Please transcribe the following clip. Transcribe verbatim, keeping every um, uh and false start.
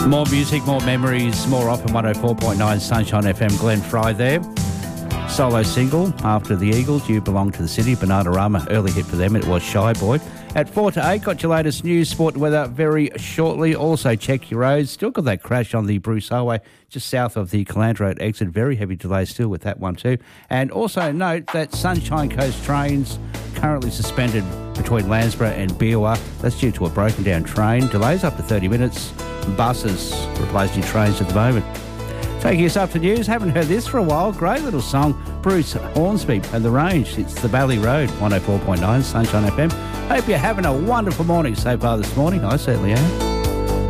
More music, more memories, more off on one oh four point nine Sunshine F M. Glenn Fry there. Solo single, After the Eagles, You Belong to the City. Bananarama, early hit for them. It was Shy Boy. At four to eight, got your latest news, sport and weather very shortly. Also, check your roads. Still got that crash on the Bruce Highway just south of the Calandra Road exit. Very heavy delay still with that one too. And also note that Sunshine Coast trains currently suspended between Landsborough and Beerwah. That's due to a broken down train. Delays up to thirty minutes. Buses replacing trains at the moment. Taking us up to news. Haven't heard this for a while. Great little song. Bruce Hornsby and The Range. It's the Valley Road, one oh four point nine Sunshine F M. Hope you're having a wonderful morning so far this morning. I certainly am.